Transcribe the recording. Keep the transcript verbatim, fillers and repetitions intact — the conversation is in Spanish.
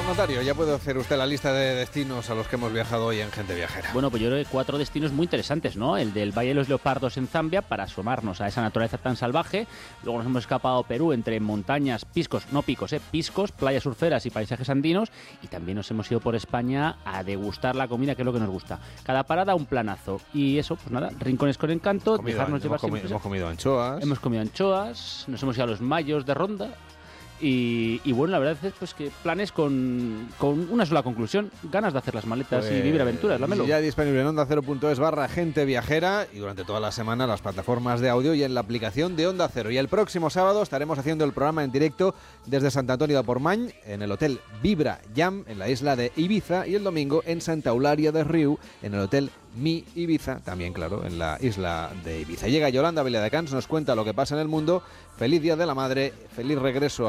Notario, ya puede hacer usted la lista de destinos a los que hemos viajado hoy en Gente Viajera. Bueno, pues yo creo que cuatro destinos muy interesantes, ¿no? El del Valle de los Leopardos en Zambia, para asomarnos a esa naturaleza tan salvaje. Luego nos hemos escapado a Perú, entre montañas, piscos, no picos, eh, piscos, playas surferas y paisajes andinos. Y también nos hemos ido por España a degustar la comida, que es lo que nos gusta. Cada parada un planazo. Y eso, pues nada, rincones con encanto, Comido, dejarnos hemos, llevar comi- siempre. hemos comido anchoas. Hemos comido anchoas, nos hemos ido a los Mayos de Ronda. Y, y bueno, la verdad es pues que planes con, con una sola conclusión: ganas de hacer las maletas Pues, y vivir aventuras, Lamelo. Ya disponible en onda cero punto es barra Gente Viajera y durante toda la semana las plataformas de audio y en la aplicación de Onda Cero. Y el próximo sábado estaremos haciendo el programa en directo desde Sant Antonio de Portmany, en el Hotel Vibra Jam, en la isla de Ibiza, y el domingo en Santa Eulàlia de Riu, en el Hotel Mi Ibiza, también claro, en la isla de Ibiza. Llega Yolanda Viladecans, nos cuenta lo que pasa en el mundo. Feliz Día de la Madre, feliz regreso